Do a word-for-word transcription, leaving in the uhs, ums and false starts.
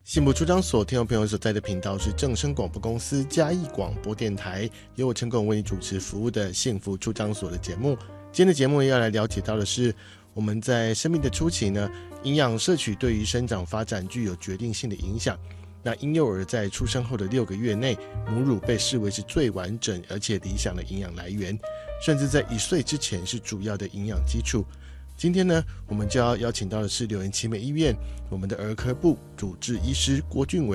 幸福出张所，听众朋友所在的频道是正声广播公司嘉义广播电台，由我陈巩为你主持服务的幸福出张所的节目。今天的节目要来了解到的是，我们在生命的初期呢，营养摄取对于生长发展具有决定性的影响。那婴幼儿在出生后的六个月内，母乳被视为是最完整而且理想的营养来源，甚至在一岁之前是主要的营养基础。今天呢，我们就要邀请到的是柳岩奇美医院我们的儿科部主治医师郭俊伟